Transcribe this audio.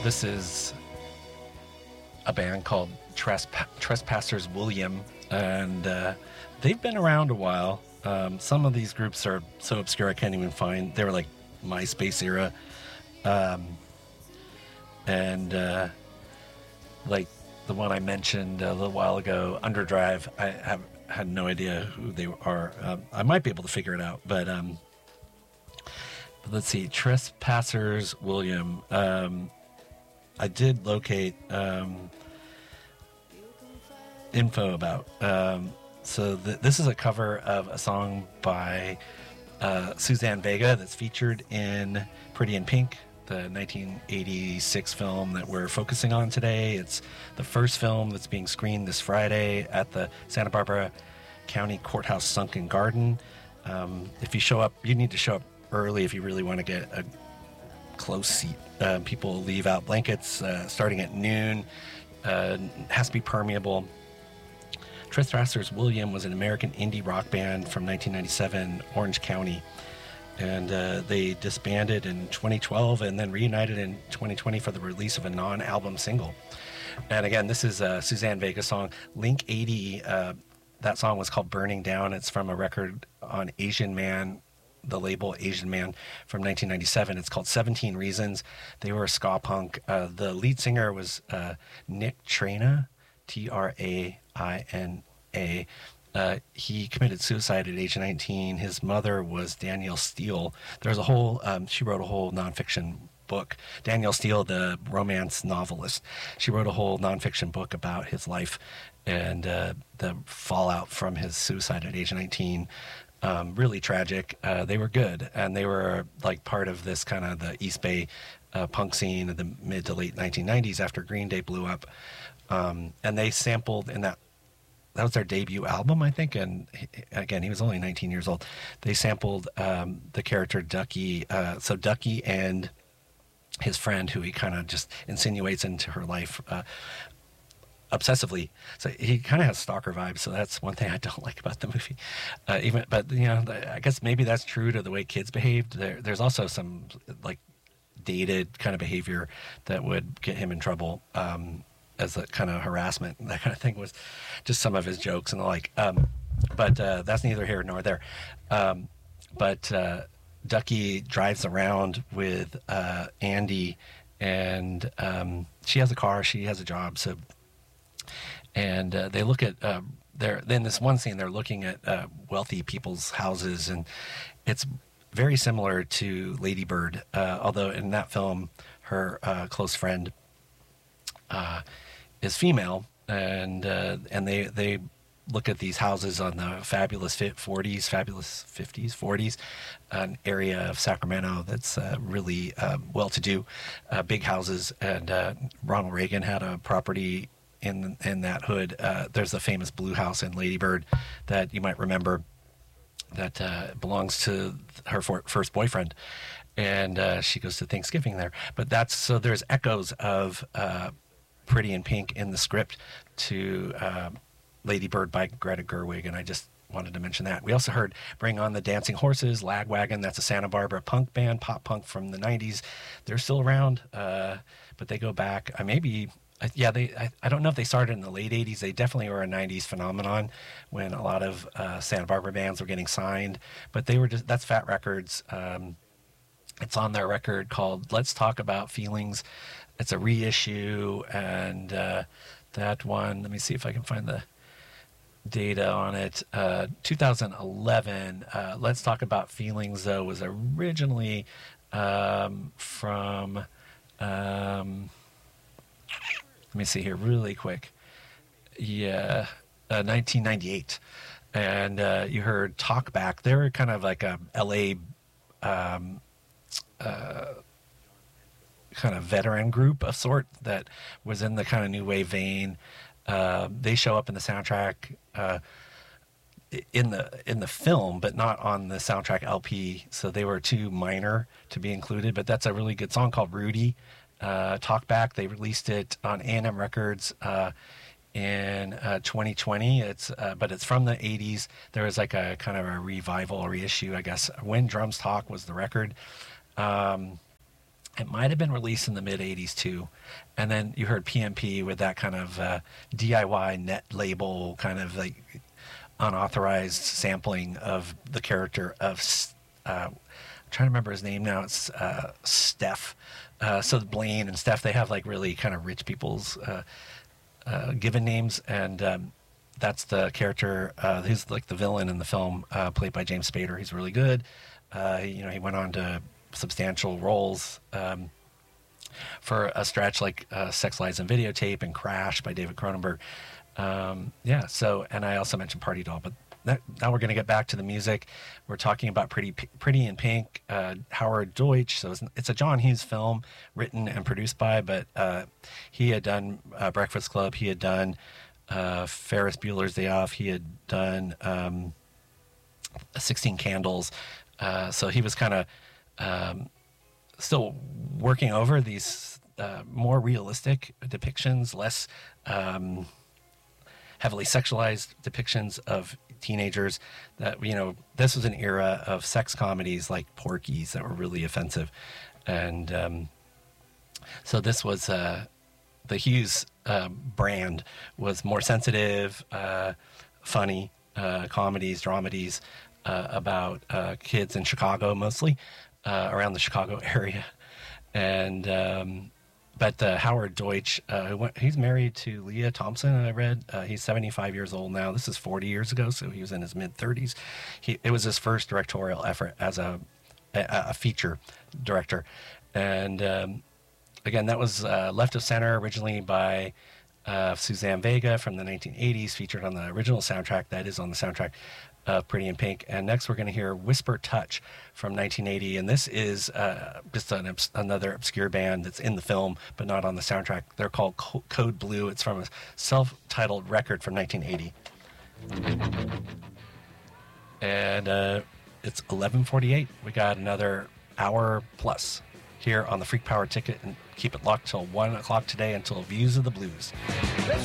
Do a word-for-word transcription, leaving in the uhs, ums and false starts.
This is a band called Tresp- Trespassers William, and uh, they've been around a while. Um, some of these groups are so obscure I can't even find. They were like MySpace era. Um, and uh, like the one I mentioned a little while ago, Underdrive, I have had no idea who they are. Um, I might be able to figure it out, but, um, but let's see. Trespassers William. Um, I did locate um, info about. Um, so th- this is a cover of a song by uh, Suzanne Vega that's featured in Pretty in Pink, the nineteen eighty-six film that we're focusing on today. It's the first film that's being screened this Friday at the Santa Barbara County Courthouse Sunken Garden. Um, if you show up, you need to show up early if you really want to get a close seat. Uh, people leave out blankets uh, starting at noon. Uh, has to be permeable. Trespassers William was an American indie rock band from nineteen ninety-seven, Orange County. And uh, they disbanded in twenty twelve and then reunited in twenty twenty for the release of a non-album single. And again, this is a Suzanne Vega song. Link eighty, uh, that song was called Burning Down. It's from a record on Asian Man, the label Asian Man, from nineteen ninety-seven. It's called seventeen Reasons. They were a ska punk. Uh, the lead singer was uh, Nick Traina, T R A I N A. Uh, he committed suicide at age nineteen. His mother was Danielle Steele. There's a whole, um, she wrote a whole nonfiction book. Danielle Steele, the romance novelist, she wrote a whole nonfiction book about his life and uh, the fallout from his suicide at age nineteen. Um, really tragic. Uh, they were good, and they were like part of this kind of the East Bay uh, punk scene of the mid to late nineteen nineties after Green Day blew up. Um, and they sampled in that, that was their debut album, I think. And he, again, he was only nineteen years old. They sampled um, the character Ducky. Uh, so Ducky and his friend, who he kind of just insinuates into her life uh, obsessively. So he kind of has stalker vibes. So that's one thing I don't like about the movie. Uh, even, but you know, I guess maybe that's true to the way kids behaved. There, there's also some like dated kind of behavior that would get him in trouble. Um, as a kind of harassment and that kind of thing, was just some of his jokes and the like. Um, but uh, that's neither here nor there. Um, but uh, Ducky drives around with uh, Andy, and um, she has a car, she has a job. So, and uh, they look at, uh, they're, in this one scene, they're looking at uh, wealthy people's houses, and it's very similar to Lady Bird, uh, although in that film, her uh, close friend uh, is female, and uh, and they they look at these houses on the fabulous forties, fabulous fifties, forties, an area of Sacramento that's uh, really uh, well-to-do, uh, big houses. And uh, Ronald Reagan had a property in in that hood. Uh, there's the famous Blue House in Lady Bird that you might remember that uh, belongs to her for, first boyfriend. And uh, she goes to Thanksgiving there. But that's, so there's echoes of uh, Pretty in Pink in the script to uh, Lady Bird by Greta Gerwig, and I just wanted to mention that. We also heard Bring on the Dancing Horses, Lagwagon. That's a Santa Barbara punk band, pop punk from the nineties. They're still around, uh, but they go back. I maybe, yeah, they. I, I don't know if they started in the late eighties. They definitely were a nineties phenomenon when a lot of uh, Santa Barbara bands were getting signed. But they were just, that's Fat Records. Um, it's on their record called Let's Talk About Feelings. It's a reissue, and uh, that one, let me see if I can find the data on it. Uh, two thousand eleven, uh, Let's Talk About Feelings, though, was originally um, from, um, let me see here really quick. Yeah, uh, nineteen ninety-eight. And uh, you heard Talk Back. They were kind of like a L A um, uh, kind of veteran group of sort that was in the kind of new wave vein. Uh, they show up in the soundtrack uh, in the in the film, but not on the soundtrack L P. So they were too minor to be included. But that's a really good song called Rudy. Uh, Talk Back. They released it on A and M Records uh, in uh, twenty twenty. It's uh, but it's from the eighties. There was like a kind of a revival or reissue, I guess. When Drums Talk was the record. Um, It might have been released in the mid eighties too. And then you heard P M P with that kind of uh, D I Y net label, kind of like unauthorized sampling of the character of, uh, I'm trying to remember his name now, it's uh, Steph. Uh, so Blaine and Steph, they have like really kind of rich people's uh, uh, given names. And um, that's the character uh, who's like the villain in the film, uh, played by James Spader. He's really good. Uh, you know, he went on to substantial roles um, for a stretch, like uh, Sex, Lies, and Videotape and Crash by David Cronenberg. Um, yeah, so, and I also mentioned Party Doll, but that, now we're going to get back to the music. We're talking about Pretty Pretty in Pink, uh, Howard Deutsch. So it's, it's a John Hughes film written and produced by, but uh, he had done uh, Breakfast Club. He had done uh, Ferris Bueller's Day Off. He had done um, sixteen Candles. Uh, so he was kind of um, still working over these uh, more realistic depictions, less um, heavily sexualized depictions of teenagers. That, you know, this was an era of sex comedies like Porky's that were really offensive. And um, so this was uh, the Hughes uh, brand was more sensitive, uh, funny uh, comedies, dramedies, Uh, about uh, kids in Chicago, mostly uh, around the Chicago area, and um, but uh, Howard Deutsch, uh, went, he's married to Leah Thompson. I read uh, he's seventy-five years old now. This is forty years ago, so he was in his mid thirties. He it was his first directorial effort as a a, a feature director, and um, again, that was uh, Left of Center, originally by uh, Suzanne Vega from the nineteen eighties, featured on the original soundtrack. That is on the soundtrack of Pretty in Pink. And next we're going to hear Whisper Touch from nineteen eighty. And this is uh, just an obs- another obscure band that's in the film, but not on the soundtrack. They're called Co- Code Blue. It's from a self-titled record from nineteen eighty. And uh, it's eleven forty-eight. We got another hour plus here on the Freak Power Ticket, and keep it locked till one o'clock today until Views of the Blues.